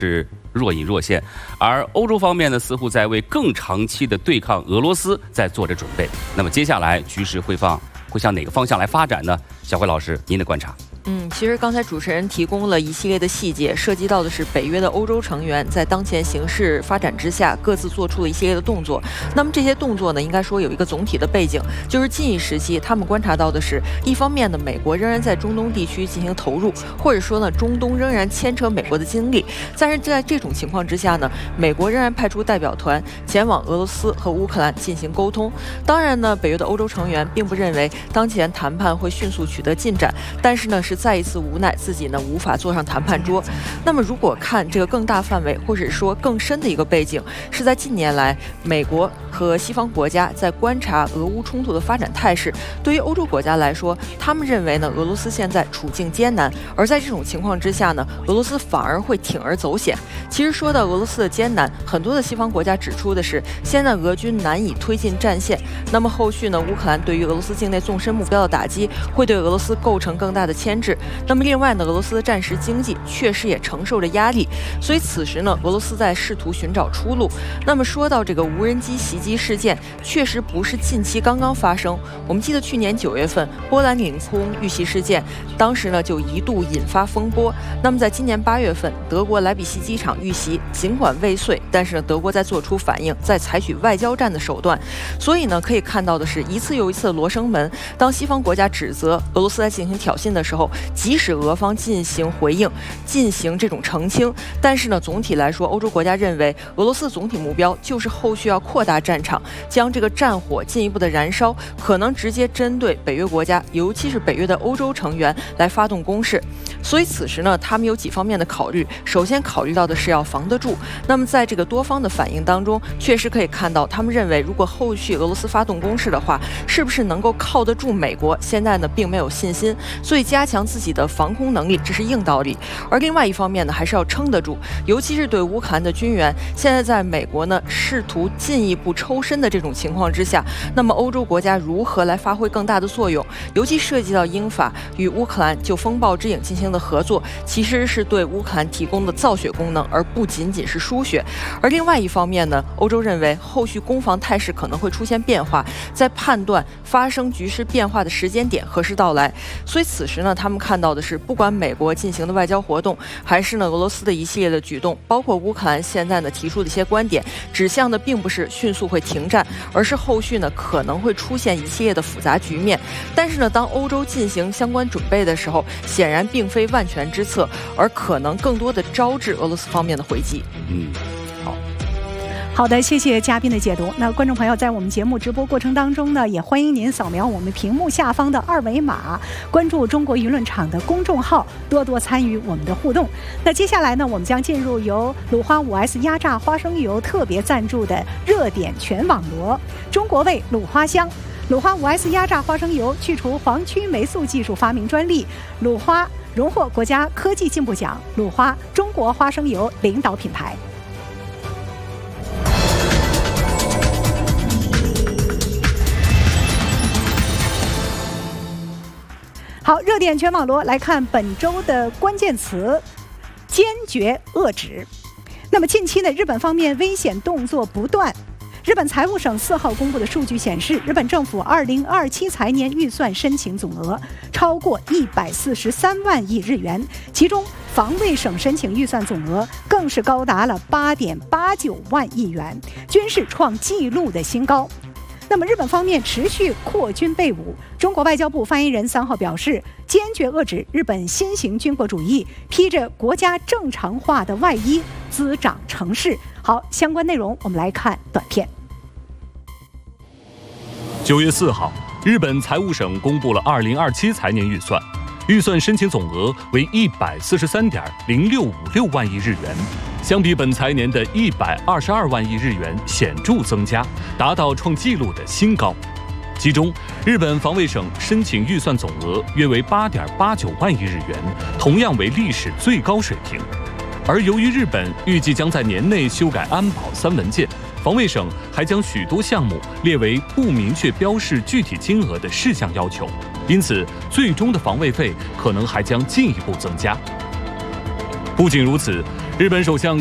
是若隐若现，而欧洲方面呢，似乎在为更长期的对抗俄罗斯在做着准备。那么接下来局势会向哪个方向来发展呢？小辉老师，您的观察。 其实刚才主持人提供了一系列的细节，涉及到的是北约的欧洲成员在当前形势发展之下，各自做出了一系列的动作。那么这些动作呢，应该说有一个总体的背景，就是近一时期他们观察到的是，一方面呢，美国仍然在中东地区进行投入，或者说呢，中东仍然牵扯美国的精力。但是在这种情况之下呢，美国仍然派出代表团前往俄罗斯和乌克兰进行沟通。当然呢，北约的欧洲成员并不认为当前谈判会迅速取得进展，但是呢，是再一次无奈自己呢无法坐上谈判桌。那么如果看这个更大范围或者说更深的一个背景，是在近年来美国和西方国家在观察俄乌冲突的发展态势。对于欧洲国家来说，他们认为呢俄罗斯现在处境艰难，而在这种情况之下呢，俄罗斯反而会铤而走险。其实说到俄罗斯的艰难，很多的西方国家指出的是，现在俄军难以推进战线，那么后续呢乌克兰对于俄罗斯境内纵深目标的打击会对俄罗斯构成更大的牵制。那么另外呢，俄罗斯的战时经济确实也承受着压力，所以此时呢，俄罗斯在试图寻找出路。那么说到这个无人机袭击事件，确实不是近期刚刚发生。我们记得去年9月份波兰领空遇袭事件，当时呢就一度引发风波。那么在今年8月份，德国莱比锡机场遇袭，尽管未遂，但是呢德国在做出反应，在采取外交战的手段。所以呢可以看到的是，一次又一次的罗生门。当西方国家指责俄罗斯在进行挑衅的时候，即使俄方进行回应，进行这种澄清，但是呢，总体来说，欧洲国家认为俄罗斯的总体目标就是后续要扩大战场，将这个战火进一步的燃烧，可能直接针对北约国家，尤其是北约的欧洲成员来发动攻势。所以此时呢，他们有几方面的考虑。首先考虑到的是要防得住。那么在这个多方的反应当中，确实可以看到，他们认为如果后续俄罗斯发动攻势的话，是不是能够靠得住美国？现在呢，并没有信心，所以加强自己的防空能力，这是硬道理。而另外一方面呢，还是要撑得住，尤其是对乌克兰的军援，现在在美国呢试图进一步抽身的这种情况之下，那么欧洲国家如何来发挥更大的作用？尤其涉及到英法与乌克兰就风暴之影进行的合作，其实是对乌克兰提供的造血功能，而不仅仅是输血。而另外一方面呢，欧洲认为后续攻防态势可能会出现变化，在判断发生局势变化的时间点何时到来。所以此时呢，他们看到的是，不管美国进行的外交活动，还是呢俄罗斯的一系列的举动，包括乌克兰现在呢提出的一些观点，指向的并不是迅速会停战，而是后续呢可能会出现一系列的复杂局面。但是呢，当欧洲进行相关准备的时候，显然并非万全之策，而可能更多的招致俄罗斯方面的回击。 好的，谢谢嘉宾的解读。那观众朋友，在我们节目直播过程当中呢，也欢迎您扫描我们屏幕下方的2维码，关注中国舆论场的公众号，多多参与我们的互动。那接下来呢，我们将进入由鲁花 5S 压榨花生油特别赞助的热点全网罗中国味鲁花香。鲁花 5S 压榨花生油去除黄曲霉素技术发明专利，鲁花荣获国家科技进步奖，鲁花中国花生油领导品牌。好，热点全网罗来看本周的关键词：坚决遏制。那么近期呢，日本方面危险动作不断。日本财务省4号公布的数据显示，日本政府2027财年预算申请总额超过143万亿日元，其中防卫省申请预算总额更是高达了8.89万亿元，均是创纪录的新高。那么日本方面持续扩军备武，中国外交部发言人3号表示，坚决遏制日本新型军国主义披着国家正常化的外衣滋长成势。好，相关内容我们来看短片。 9月4号，日本财务省公布了2027财年预算，预算申请总额为143.0656万亿日元，相比本财年的122万亿日元显著增加，达到创纪录的新高。其中，日本防卫省申请预算总额约为8.89万亿日元，同样为历史最高水平。而由于日本预计将在年内修改安保3文件，防卫省还将许多项目列为不明确标示具体金额的事项要求，因此最终的防卫费可能还将进一步增加。不仅如此， 日本首相